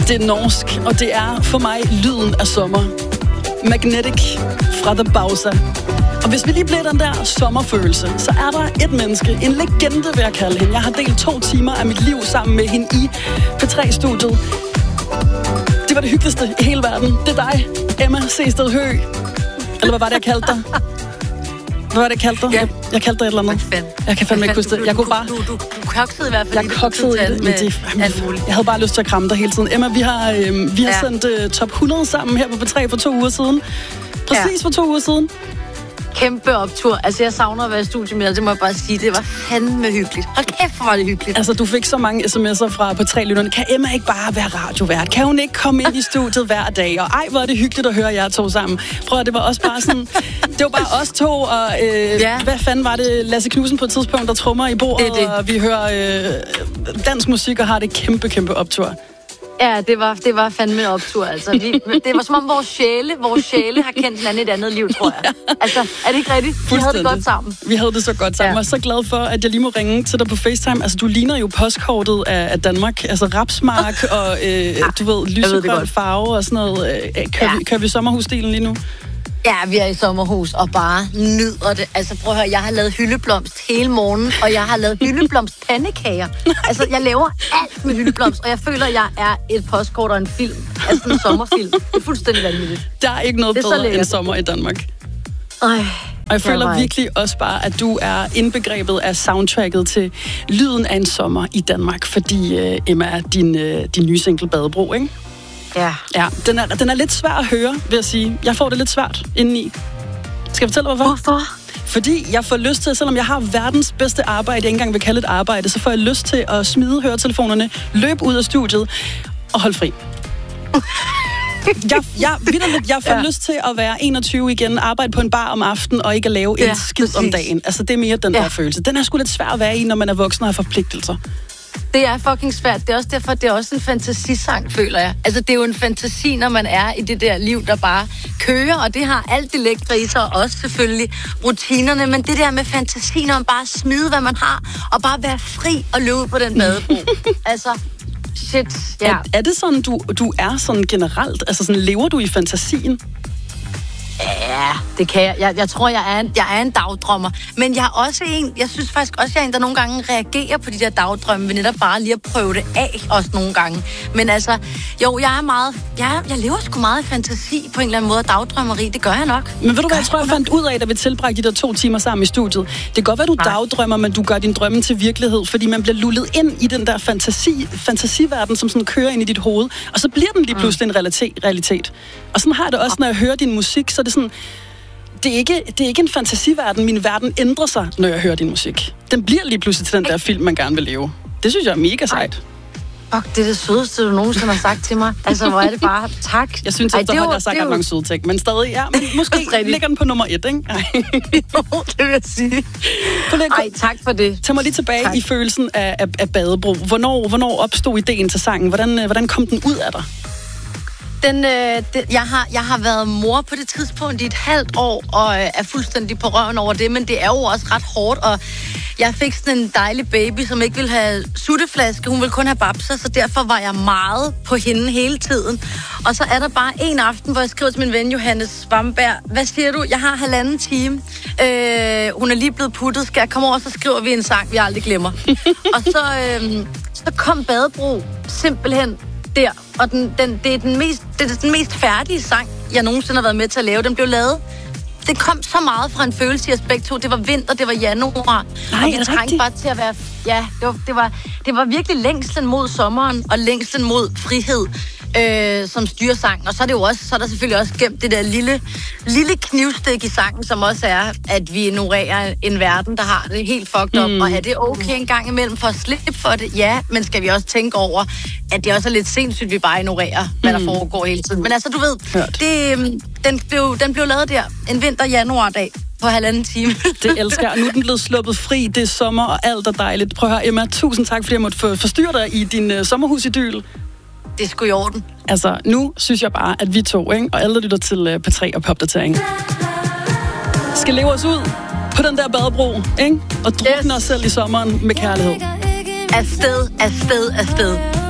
Det er norsk, og det er for mig lyden af sommer. Magnetic fra The Bauza. Og hvis vi lige bliver den der sommerfølelse, så er der et menneske, en legende vil jeg kalde hende. Jeg har delt 2 timer af mit liv sammen med hende i P3-studiet. Det var det hyggeligste i hele verden. Det er dig, Emma Sehested Høegh. Eller hvad var det, jeg kaldte dig? Hvad var det, jeg kaldte dig? Ja. Jeg kaldte dig et eller andet. Jeg kan fandme ikke huske det. Jeg kunne bare... Du koksede i hvert fald. Jeg koksede i det, men jeg havde bare lyst til at kramme dig hele tiden. Emma, vi har sendt top 100 sammen her på P3 for 2 uger siden. Præcis for 2 uger siden. Kæmpe optur. Altså, jeg savner at være i studie med, og det må jeg bare sige. Det var fandme hyggeligt. Hold kæft, hvor var det hyggeligt. Altså, du fik så mange sms'er fra P3-lytterne. Kan Emma ikke bare være radiovært? Kan hun ikke komme ind i studiet hver dag? Og ej, hvor er det hyggeligt at høre jer 2 sammen. Prøv at det var også bare sådan... Det var bare os 2, og hvad fanden var det? Lasse Knudsen på et tidspunkt, der trommer i bordet, og vi hører dansk musik og har det kæmpe optur. Ja, det var fandme en optur, altså. Det var som om vores sjæle har kendt hinanden i et andet liv, tror jeg. Altså, er det ikke rigtigt? Vi havde det godt sammen. Vi havde det så godt sammen, og jeg er så glad for, at jeg lige må ringe til dig på FaceTime. Altså, du ligner jo postkortet af Danmark. Altså, rapsmark og, du ved, lysegrøn farve og sådan noget. Kører vi sommerhusstilen lige nu? Ja, vi er i sommerhus og bare nyder det. Altså, prøv at høre, jeg har lavet hyldeblomst hele morgenen, og jeg har lavet hyldeblomstpandekager. Altså, jeg laver alt med hyldeblomst, og jeg føler, at jeg er et postkort og en film. Altså, en sommerfilm. Det er fuldstændig vanvittigt. Der er ikke noget bedre end sommer i Danmark. Og jeg føler virkelig også bare, at du er indbegrebet af soundtracket til lyden af en sommer i Danmark, fordi Emma er din nye single Badebro, ikke? Ja, den er lidt svær at høre, vil jeg sige. Jeg får det lidt svært indeni. Skal jeg fortælle hvorfor? Hvorfor? Fordi jeg får lyst til, selvom jeg har verdens bedste arbejde, jeg ikke engang vil kalde et arbejde, så får jeg lyst til at smide høretelefonerne, løbe ud af studiet og holde fri. Jeg får lyst til at være 21 igen, arbejde på en bar om aftenen og ikke at lave en skid om dagen. Altså, det er mere den der følelse. Den er sgu lidt svær at være i, når man er voksen og har forpligtelser. Det er fucking svært. Det er også derfor, det er også en fantasisang, føler jeg. Altså, det er jo en fantasi, når man er i det der liv, der bare kører, og det har alt det lækre i sig, og også selvfølgelig rutinerne, men det der med fantasi, når man bare smide, hvad man har, og bare være fri og løbe på den badebro. Altså, shit, ja. Er det sådan, du er sådan generelt? Altså, sådan, lever du i fantasien? Ja, det kan jeg. Jeg tror, jeg er en dagdrømmer. Men jeg er også jeg synes faktisk også, jeg er en, der nogle gange reagerer på de der dagdrømme, ved netop bare lige at prøve det af også nogle gange. Men altså, jo, jeg er meget... Jeg lever sgu meget i fantasi på en eller anden måde, dagdrømmeri. Det gør jeg nok. Men ved du hvad, jeg tror, jeg fandt ud af, da vi tilbragte de der 2 timer sammen i studiet. Det kan godt være, du dagdrømmer, men du gør din drømme til virkelighed, fordi man bliver lullet ind i den der fantasiverden, som sådan kører ind i dit hoved, og så bliver den lige pludselig en realitet. Og sådan har jeg det også, når jeg hører din musik, så er det sådan... Det er ikke en fantasiverden. Min verden ændrer sig, når jeg hører din musik. Den bliver lige pludselig til den der film, man gerne vil leve. Det synes jeg er mega sejt. Fuck, det er det sødeste, du nogensinde har sagt til mig. Altså, hvor er det bare tak. Jeg synes, at jeg har sagt ret mange søde ting, men stadig, ja, men måske ligger den på nummer 1, ikke? Jo, det vil jeg sige. Ej, tak for det. Tag mig lige tilbage i følelsen af Badebro. Hvornår opstod ideen til sangen? Hvordan kom den ud af dig? Jeg har været mor på det tidspunkt i et halvt år, og er fuldstændig på røven over det, men det er jo også ret hårdt, og jeg fik sådan en dejlig baby, som ikke ville have sutteflaske, hun ville kun have babser, så derfor var jeg meget på hende hele tiden. Og så er der bare en aften, hvor jeg skriver til min ven Johannes Svamberg, hvad siger du? Jeg har 1,5 time. Hun er lige blevet puttet, skal jeg komme over, så skriver vi en sang, vi aldrig glemmer. Og så kom Badebro simpelthen der, og det er den mest færdige sang, jeg nogensinde har været med til at lave. Den blev lavet. Det kom så meget fra en følelse i aspekt 2. Det var vinter, det var januar. Nej, og vi trængte bare til at være... Ja, det var virkelig længslen mod sommeren, og længslen mod frihed, som styrer sangen. Og så er det jo også, så er der selvfølgelig også gemt det der lille knivstik i sangen, som også er, at vi ignorerer en verden, der har det helt fucked up. Og er det okay en gang imellem for at slippe for det? Ja, men skal vi også tænke over, at det også er lidt sindssygt, vi bare ignorerer, hvad der foregår hele tiden. Men altså, du ved, den blev lavet der en vinter-januardag på 1,5 time. Det elsker jeg. Nu er den blevet sluppet fri. Det er sommer, og alt er dejligt. Prøv at høre, Emma, tusind tak, fordi jeg måtte forstyrre dig i din sommerhusidyl. Det er sgu i orden. Altså, nu synes jeg bare, at vi 2, ikke, og alle lytter til P3 og Popdatering, skal leve os ud på den der badebro, ikke? Og drukne os selv i sommeren med kærlighed. Afsted.